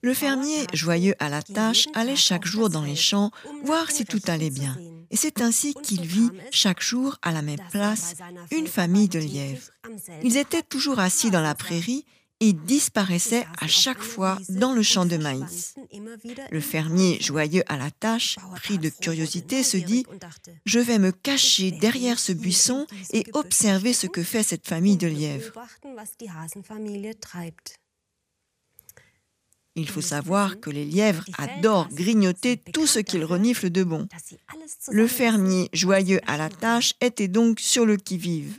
Le fermier, joyeux à la tâche, allait chaque jour dans les champs voir si tout allait bien. Et c'est ainsi qu'il vit chaque jour à la même place une famille de lièvres. Ils étaient toujours assis dans la prairie et disparaissaient à chaque fois dans le champ de maïs. Le fermier, joyeux à la tâche, pris de curiosité, se dit « Je vais me cacher derrière ce buisson et observer ce que fait cette famille de lièvres. » Il faut savoir que les lièvres adorent grignoter tout ce qu'ils reniflent de bon. Le fermier, joyeux à la tâche, était donc sur le qui-vive.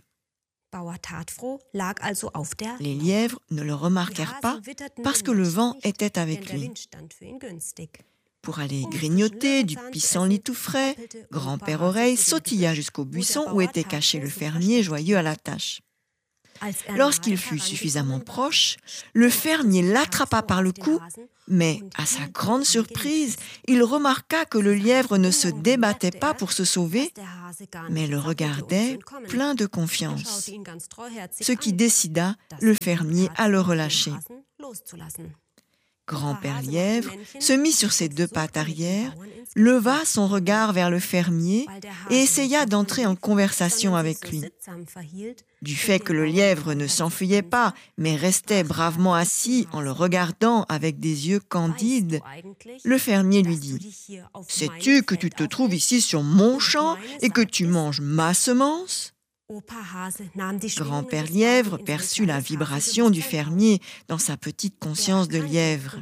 Les lièvres ne le remarquèrent pas parce que le vent était avec lui. Pour aller grignoter du pissenlit tout frais, Grand-Père Oreille sautilla jusqu'au buisson où était caché le fermier, joyeux à la tâche. Lorsqu'il fut suffisamment proche, le fermier l'attrapa par le cou, mais à sa grande surprise, il remarqua que le lièvre ne se débattait pas pour se sauver, mais le regardait plein de confiance, ce qui décida le fermier à le relâcher. Grand-Père Lièvre se mit sur ses deux pattes arrière, leva son regard vers le fermier et essaya d'entrer en conversation avec lui. Du fait que le lièvre ne s'enfuyait pas, mais restait bravement assis en le regardant avec des yeux candides, le fermier lui dit « Sais-tu que tu te trouves ici sur mon champ et que tu manges ma semence ?» Grand-Père Lièvre perçut la vibration du fermier dans sa petite conscience de lièvre.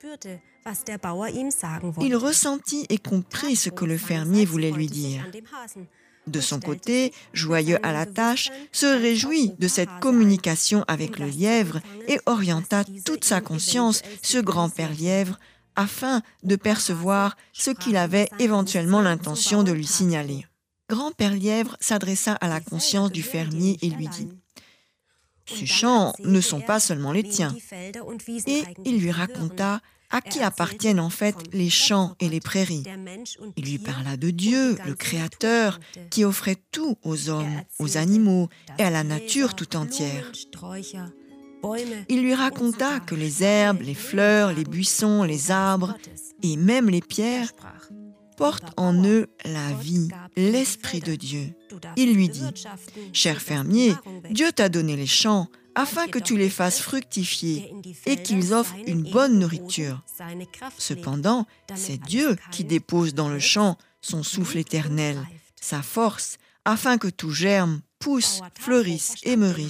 Il ressentit et comprit ce que le fermier voulait lui dire. De son côté, joyeux à la tâche, se réjouit de cette communication avec le lièvre et orienta toute sa conscience sur Grand-Père Lièvre afin de percevoir ce qu'il avait éventuellement l'intention de lui signaler. Grand-Père Lièvre s'adressa à la conscience du fermier et lui dit « Ces champs ne sont pas seulement les tiens. » Et il lui raconta à qui appartiennent en fait les champs et les prairies. Il lui parla de Dieu, le Créateur, qui offrait tout aux hommes, aux animaux et à la nature tout entière. Il lui raconta que les herbes, les fleurs, les buissons, les arbres et même les pierres portent en eux la vie, l'Esprit de Dieu. Il lui dit « Cher fermier, Dieu t'a donné les champs afin que tu les fasses fructifier et qu'ils offrent une bonne nourriture. Cependant, c'est Dieu qui dépose dans le champ son souffle éternel, sa force, afin que tout germe, pousse, fleurisse et meurisse. »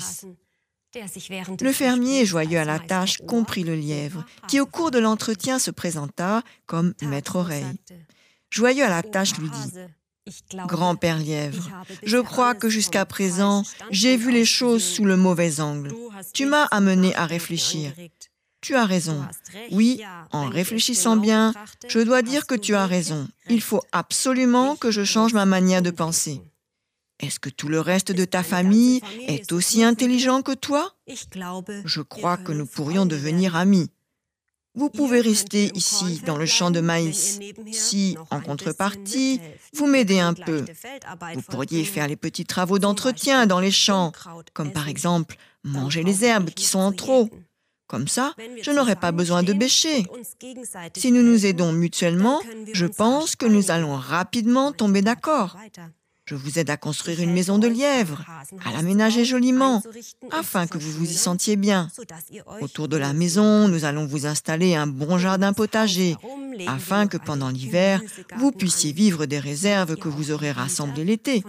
Le fermier, joyeux à la tâche, comprit le lièvre, qui au cours de l'entretien se présenta comme Maître Oreille. Joyeux à la tâche lui dit « Grand-Père Lièvre, je crois que jusqu'à présent, j'ai vu les choses sous le mauvais angle. Tu m'as amené à réfléchir. Tu as raison. Oui, en réfléchissant bien, je dois dire que tu as raison. Il faut absolument que je change ma manière de penser. Est-ce que tout le reste de ta famille est aussi intelligent que toi? Je crois que nous pourrions devenir amis. Vous pouvez rester ici dans le champ de maïs. Si, en contrepartie, vous m'aidez un peu, vous pourriez faire les petits travaux d'entretien dans les champs, comme par exemple manger les herbes qui sont en trop. Comme ça, je n'aurai pas besoin de bêcher. Si nous nous aidons mutuellement, je pense que nous allons rapidement tomber d'accord. Je vous aide à construire une maison de lièvre, à l'aménager joliment, afin que vous vous y sentiez bien. Autour de la maison, nous allons vous installer un bon jardin potager, afin que pendant l'hiver, vous puissiez vivre des réserves que vous aurez rassemblées l'été.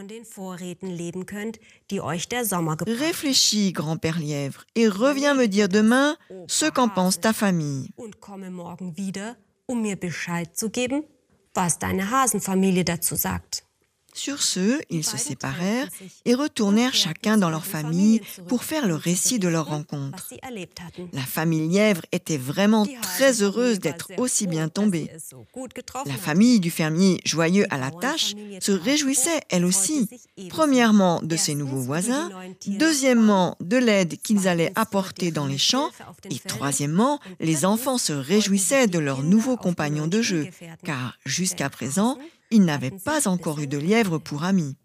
Réfléchis, Grand-Père Lièvre, et reviens me dire demain ce qu'en pense ta famille. Sur ce, ils se séparèrent et retournèrent chacun dans leur famille pour faire le récit de leur rencontre. La famille Lièvre était vraiment très heureuse d'être aussi bien tombée. La famille du fermier, joyeux à la tâche, se réjouissait elle aussi, premièrement de ses nouveaux voisins, deuxièmement de l'aide qu'ils allaient apporter dans les champs, et troisièmement, les enfants se réjouissaient de leurs nouveaux compagnons de jeu, car jusqu'à présent, ils n'avaient pas encore eu de lièvre pour amis.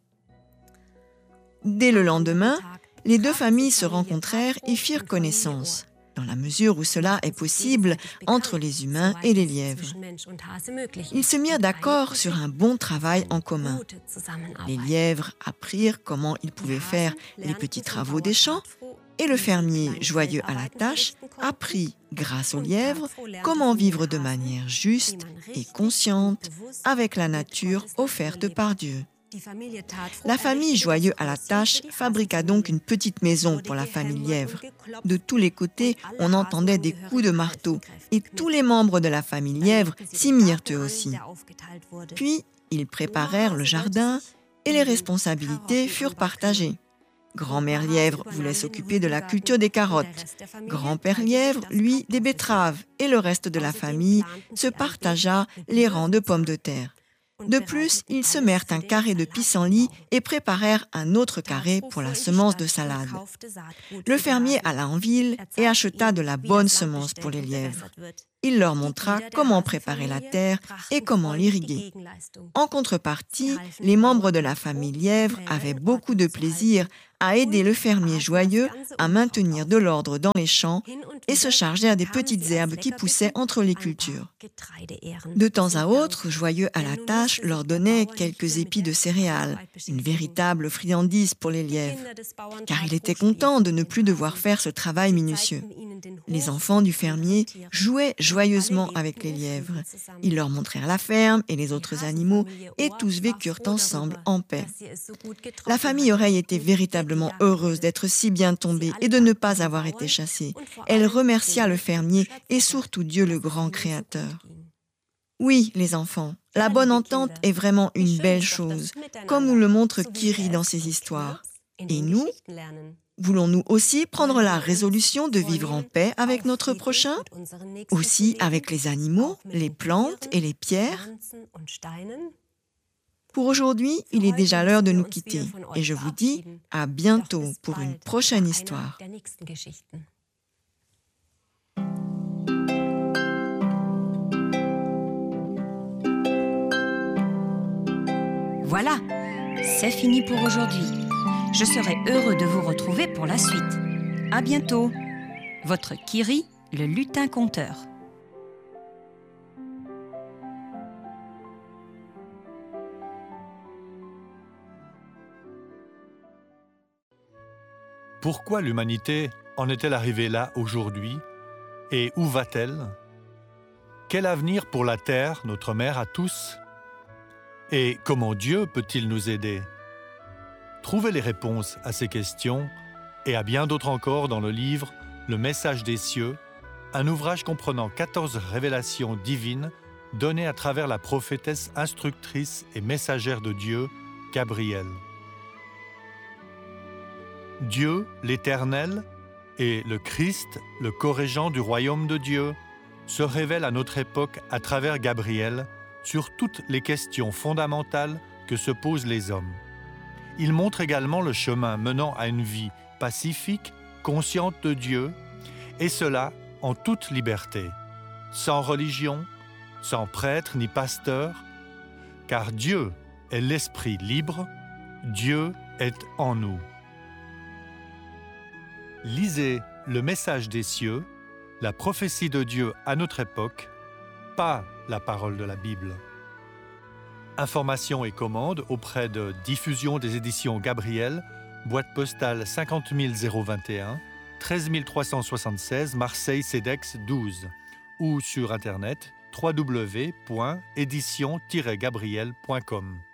Dès le lendemain, les deux familles se rencontrèrent et firent connaissance. dans la mesure où cela est possible entre les humains et les lièvres. Ils se mirent d'accord sur un bon travail en commun. Les lièvres apprirent comment ils pouvaient faire les petits travaux des champs, et le fermier, joyeux à la tâche, apprit, grâce aux lièvres, comment vivre de manière juste et consciente avec la nature offerte par Dieu. La famille, joyeux à la tâche, fabriqua donc une petite maison pour la famille lièvre. De tous les côtés, on entendait des coups de marteau, et tous les membres de la famille lièvre s'y mirent eux aussi. Puis, ils préparèrent le jardin, et les responsabilités furent partagées. Grand-mère lièvre voulait s'occuper de la culture des carottes. Grand-père lièvre, lui, des betteraves, et le reste de la famille se partagea les rangs de pommes de terre. De plus, ils semèrent un carré de pissenlit et préparèrent un autre carré pour la semence de salade. Le fermier alla en ville et acheta de la bonne semence pour les lièvres. Il leur montra comment préparer la terre et comment l'irriguer. En contrepartie, les membres de la famille lièvre avaient beaucoup de plaisir à aider le fermier joyeux à maintenir de l'ordre dans les champs et se charger des petites herbes qui poussaient entre les cultures. De temps à autre, joyeux à la tâche leur donnait quelques épis de céréales, une véritable friandise pour les lièvres, car il était content de ne plus devoir faire ce travail minutieux. Les enfants du fermier jouaient joyeusement avec les lièvres. Ils leur montrèrent la ferme et les autres animaux et tous vécurent ensemble en paix. La famille Oreille était véritablement heureuse d'être si bien tombée et de ne pas avoir été chassée. Elle remercia le fermier et surtout Dieu le grand Créateur. Oui, les enfants, la bonne entente est vraiment une belle chose, comme nous le montre Kiri dans ses histoires. Et nous, voulons-nous aussi prendre la résolution de vivre en paix avec notre prochain, aussi avec les animaux, les plantes et les pierres? Pour aujourd'hui, il est déjà l'heure de nous quitter et je vous dis à bientôt pour une prochaine histoire. Voilà, c'est fini pour aujourd'hui. Je serai heureux de vous retrouver pour la suite. À bientôt. Votre Kiri, le lutin conteur. Pourquoi l'humanité en est-elle arrivée là aujourd'hui? Et où va-t-elle? Quel avenir pour la Terre, notre mère à tous? Et comment Dieu peut-il nous aider? Trouvez les réponses à ces questions et à bien d'autres encore dans le livre « Le message des cieux », un ouvrage comprenant 14 révélations divines données à travers la prophétesse instructrice et messagère de Dieu, Gabrielle. Dieu, l'Éternel, et le Christ, le corrigant du royaume de Dieu, se révèlent à notre époque à travers Gabriel sur toutes les questions fondamentales que se posent les hommes. Il montre également le chemin menant à une vie pacifique, consciente de Dieu, et cela en toute liberté, sans religion, sans prêtre ni pasteur, car Dieu est l'esprit libre, Dieu est en nous. Lisez le message des cieux, la prophétie de Dieu à notre époque, pas la parole de la Bible. Informations et commandes auprès de Diffusion des éditions Gabriel, boîte postale 50 021, 13 376, Marseille CEDEX 12, ou sur internet www.édition-gabriel.com.